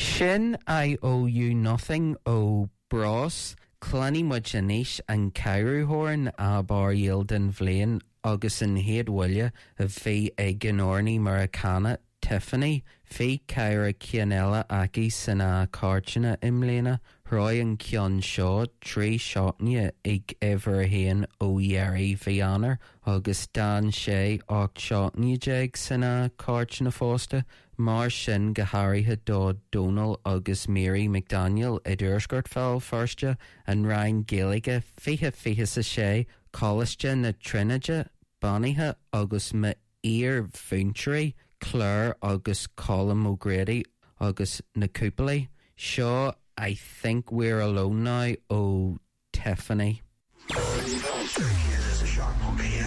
Shin I owe you nothing, O bros. Clanny Mujanish and Cairo Horn Abar Yilden Vlain Agus in Head Willia of Fee Eganorni Maracana Tiffany Fee Cairo Kianella Aki Sina Karchina Imlena Roy and Kion Shaw Tree Shotnia Ig Everhain O Yeri Vianer August Dan Shay Och Shotnia Jeg Sina Karchina Foster Mar sin go háirithe dó Donal agus Mary McDaniel i dúrskurt fell firstja and Ryan Gaelige fiche sa sé Collisja na Trinidja Bonithe agus ma ear Venturi Claire agus Colin O'Grady agus na Coopoli Sure, I think we're alone now, oh Tiffany. This is a sharp monkey.